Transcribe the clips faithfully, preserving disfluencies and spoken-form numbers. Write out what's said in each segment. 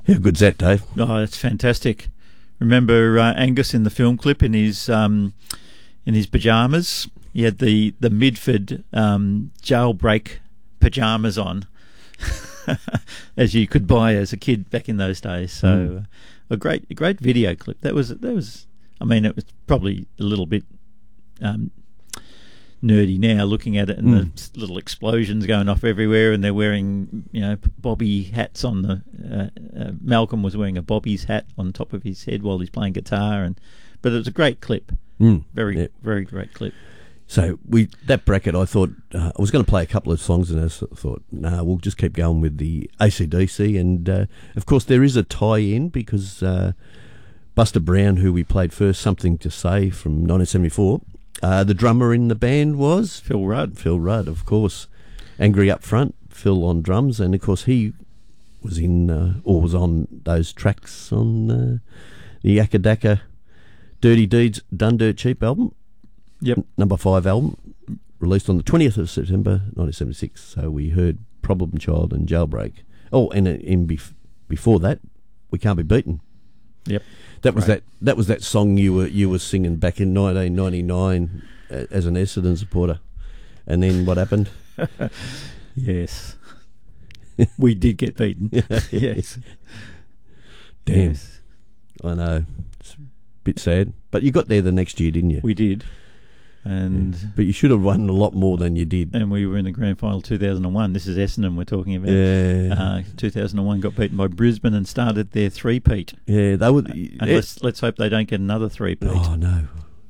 How good's that, Dave? Oh, that's fantastic. Remember uh, Angus in the film clip in his um, in his pyjamas? He had the, the Midford um, jailbreak pyjamas on, as you could buy as a kid back in those days. So mm. uh, a great a great video clip. That was that was. I mean, it was probably a little bit um, nerdy now, looking at it, and mm. the little explosions going off everywhere, and they're wearing, you know, bobby hats on the. Uh, uh, Malcolm was wearing a Bobby's hat on top of his head while he's playing guitar, and but it was a great clip, mm. very yeah. very great clip. So we that bracket, I thought uh, I was going to play a couple of songs, and I thought, no, nah, we'll just keep going with the A C D C, and uh, of course there is a tie-in because. Uh, Buster Brown, who we played first, Something to Say from nineteen seventy-four. Uh, the drummer in the band was? Phil Rudd. Phil Rudd, of course. Angry Up Front, Phil on drums, and of course he was in, uh, or was on those tracks on uh, the Yakadaka Dirty Deeds Done Dirt Cheap album. Yep. Number five album, released on the twentieth of September nineteen seventy-six. So we heard Problem Child and Jailbreak. Oh, and in bef- before that, We Can't Be Beaten. Yep. That was right. that. That was that song you were you were singing back in nineteen ninety-nine as an Essendon supporter, and then what happened? Yes, we did get beaten. Yes, damn. Yes. I know, it's a bit sad, but you got there the next year, didn't you? We did, and yeah. But you should have won a lot more than you did. And we were in the grand final two thousand one. This is Essendon we're talking about. Yeah. Uh, two thousand one got beaten by Brisbane and started their three-peat. Yeah, they would. And yeah. let's let's hope they don't get another three-peat. Oh no.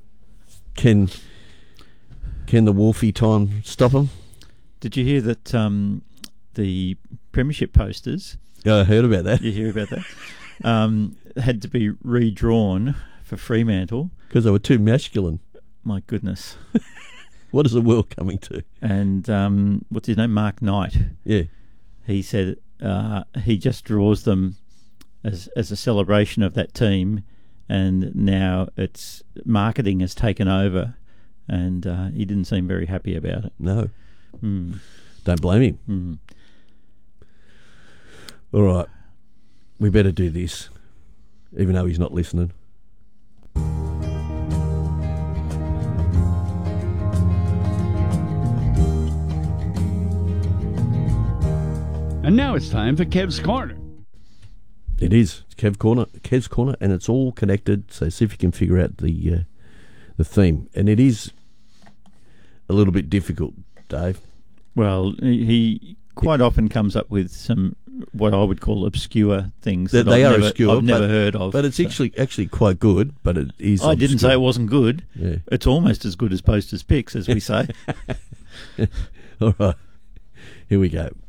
Can can the Wolfie time stop them? Did you hear that um, the premiership posters? Yeah, I heard about that. You hear about that? um, had to be redrawn for Fremantle because they were too masculine. My goodness. What is the world coming to? And um, what's his name? Mark Knight. Yeah. He said uh, he just draws them as as a celebration of that team, and now it's marketing has taken over, and uh, he didn't seem very happy about it. No. Mm. Don't blame him. Mm. All right. We better do this, even though he's not listening. And now it's time for Kev's Corner. It is. It's Kev Corner, Kev's Corner, and it's all connected. So see if you can figure out the uh, the theme. And it is a little bit difficult, Dave. Well, he quite often comes up with some what I would call obscure things that, that they I've are never, obscure. I've never but, heard of. But it's so. actually actually quite good. But it is. I obscure. didn't say it wasn't good. Yeah. It's almost as good as Posters Picks, as we say. All right. Here we go.